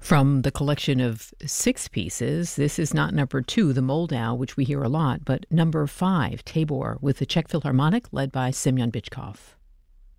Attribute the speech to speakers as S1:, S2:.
S1: From the collection of 6 pieces, this is not number 2, the Moldau, which we hear a lot, but number 5, Tabor, with the Czech Philharmonic led by Semyon Bychkov.